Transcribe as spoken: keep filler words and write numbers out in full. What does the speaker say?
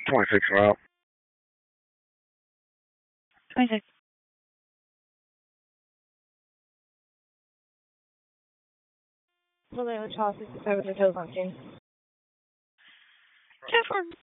twenty-six route. twenty-six. Well, they were Charles sixty-seven to Hills on scene. ten four.